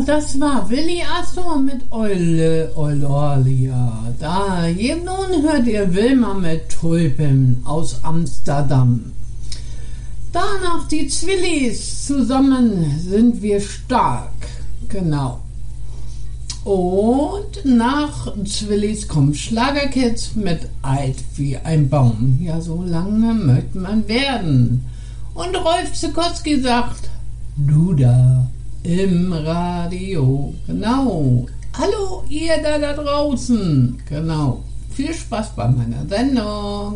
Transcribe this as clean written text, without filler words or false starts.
das war Willi Astor mit Eulalia. Da, nun hört ihr Wilma mit Tulpen aus Amsterdam. Danach die Zwillis, zusammen sind wir stark. Genau. Und nach Zwillis kommt Schlagerkids mit Alt wie ein Baum. Ja, so lange möchte man werden. Und Rolf Zukowski sagt, du da im Radio. Genau. Hallo, ihr da draußen. Genau. Viel Spaß bei meiner Sendung.